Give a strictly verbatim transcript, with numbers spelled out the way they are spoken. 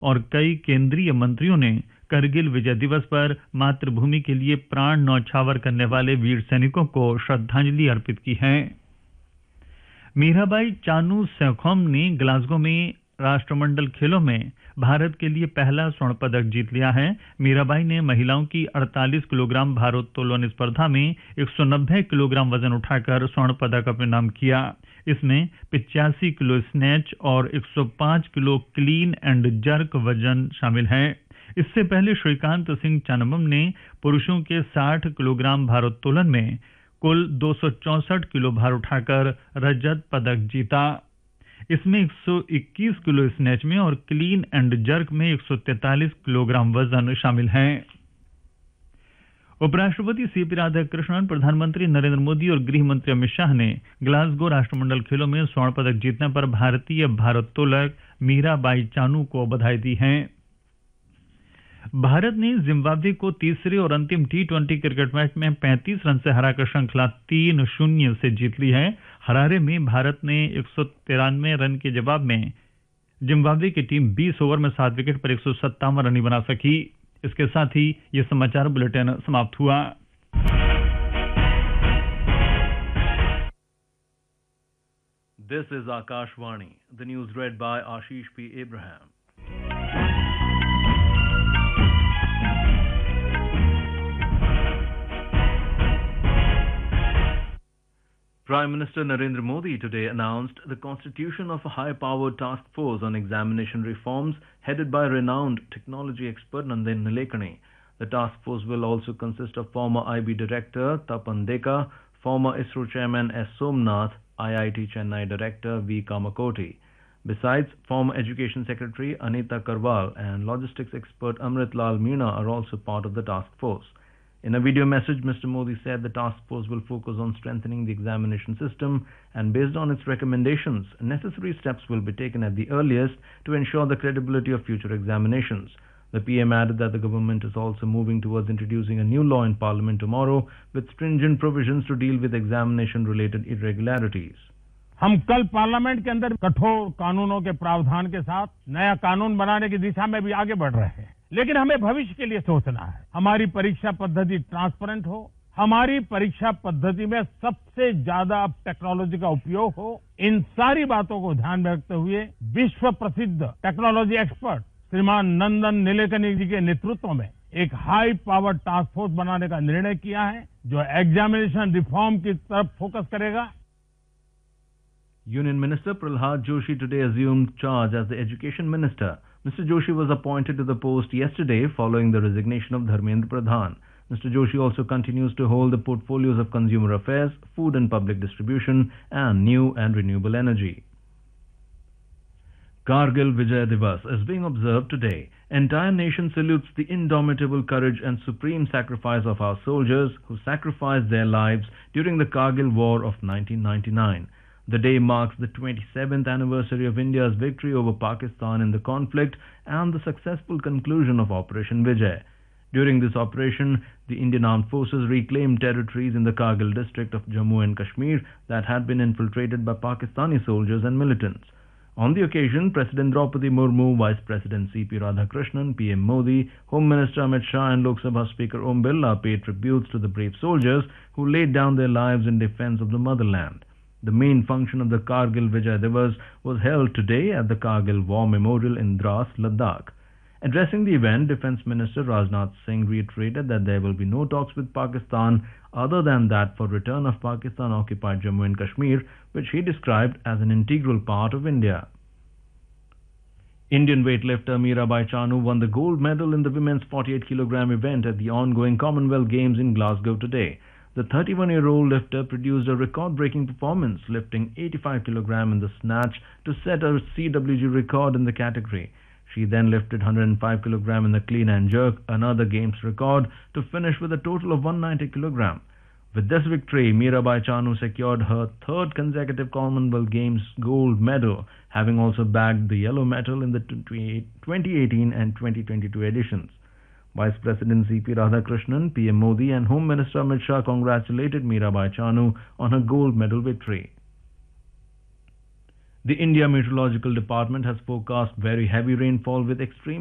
और कई केंद्रीय मंत्रियों ने करगिल विजय दिवस पर मातृभूमि के लिए प्राण न्यौछावर करने वाले वीर सैनिकों को श्रद्धांजलि अर्पित की है। मीराबाई चानू सेखोम ने ग्लासगो में राष्ट्रमंडल खेलों में भारत के लिए पहला स्वर्ण पदक जीत लिया है। मीराबाई ने महिलाओं की अड़तालीस किलोग्राम भारोत्तोलन स्पर्धा में एक सौ नब्बे किलोग्राम वजन उठाकर स्वर्ण पदक अपने नाम किया। इसमें पिचासी किलो स्नैच और एक सौ पाँच किलो क्लीन एंड जर्क वजन शामिल है। इससे पहले श्रीकांत सिंह चानमम ने पुरुषों के साठ किलोग्राम भारोत्तोलन में कुल दो सौ चौसठ किलो भार उठाकर रजत पदक जीता। इसमें एक सौ इक्कीस किलो स्नैच में और क्लीन एंड जर्क में एक सौ तैंतालीस किलोग्राम वजन शामिल है। उपराष्ट्रपति सीपी राधाकृष्णन, प्रधानमंत्री नरेंद्र मोदी और गृह मंत्री अमित शाह ने ग्लासगो राष्ट्रमंडल खेलों में स्वर्ण पदक जीतने पर भारतीय भारोत्तोलक मीराबाई चानू को बधाई दी है। भारत ने जिम्बाब्वे को तीसरे और अंतिम टी ट्वेंटी क्रिकेट मैच में पैंतीस रन से हराकर श्रृंखला तीन शून्य से जीत ली है। हरारे में भारत ने एक सौ तिरानवे रन के जवाब में जिम्बाब्वे की टीम बीस ओवर में सात विकेट पर एक सौ सत्तावन रन बना सकी। इसके साथ ही ये समाचार बुलेटिन समाप्त हुआ। This is Akashvani. The news read by Ashish P. Abraham. Prime Minister Narendra Modi today announced the constitution of a high-powered task force on examination reforms headed by renowned technology expert Nandan Nilekani. The task force will also consist of former I B Director Tapan Deka, former ISRO Chairman S. Somnath, I I T Chennai Director V. Kamakoti. Besides, former Education Secretary Anita Karwal and logistics expert Amrit Lal Meena are also part of the task force. In a video message, Mister Modi said the task force will focus on strengthening the examination system, and based on its recommendations, necessary steps will be taken at the earliest to ensure the credibility of future examinations. The P M added that the government is also moving towards introducing a new law in Parliament tomorrow with stringent provisions to deal with examination-related irregularities. हम कल parliament के अंदर कठोर कानूनों के प्रावधान के साथ नया कानून बनाने की दिशा में भी आगे बढ़ रहे हैं, लेकिन हमें भविष्य के लिए सोचना है। हमारी परीक्षा पद्धति ट्रांसपेरेंट हो, हमारी परीक्षा पद्धति में सबसे ज्यादा टेक्नोलॉजी का उपयोग हो। इन सारी बातों को ध्यान में रखते हुए विश्व प्रसिद्ध टेक्नोलॉजी एक्सपर्ट श्रीमान नंदन नीलेकनी जी के नेतृत्व में एक हाई पावर टास्क फोर्स बनाने का निर्णय किया है, जो एग्जामिनेशन रिफॉर्म की तरफ फोकस करेगा। Union Minister Prahlad Joshi today assumed charge as the Education Minister. Mister Joshi was appointed to the post yesterday following the resignation of Dharmendra Pradhan. Mister Joshi also continues to hold the portfolios of Consumer Affairs, Food and Public Distribution, and New and Renewable Energy. Kargil Vijay Divas is being observed today. Entire nation salutes the indomitable courage and supreme sacrifice of our soldiers who sacrificed their lives during the Kargil War of nineteen ninety-nine. The day marks the twenty-seventh anniversary of India's victory over Pakistan in the conflict and the successful conclusion of Operation Vijay. During this operation, the Indian Armed Forces reclaimed territories in the Kargil district of Jammu and Kashmir that had been infiltrated by Pakistani soldiers and militants. On the occasion, President Draupadi Murmu, Vice President C P Radhakrishnan, P M Modi, Home Minister Amit Shah and Lok Sabha Speaker Om Birla paid tributes to the brave soldiers who laid down their lives in defense of the motherland. The main function of the Kargil Vijay Divas was held today at the Kargil War Memorial in Dras, Ladakh. Addressing the event, Defence Minister Rajnath Singh reiterated that there will be no talks with Pakistan other than that for return of Pakistan-occupied Jammu and Kashmir, which he described as an integral part of India. Indian weightlifter Mirabai Chanu won the gold medal in the women's forty-eight kilogram event at the ongoing Commonwealth Games in Glasgow today. The thirty-one-year-old lifter produced a record-breaking performance, lifting eighty-five kilograms in the snatch to set a C W G record in the category. She then lifted one hundred five kilograms in the clean and jerk, another game's record, to finish with a total of one hundred ninety kilograms. With this victory, Mirabai Chanu secured her third consecutive Commonwealth Games gold medal, having also bagged the yellow medal in the twenty eighteen and twenty twenty-two editions. Vice President C P Radhakrishnan, P M Modi and Home Minister Amit Shah congratulated Mirabai Chanu on her gold medal victory. The India Meteorological Department has forecast very heavy rainfall with extreme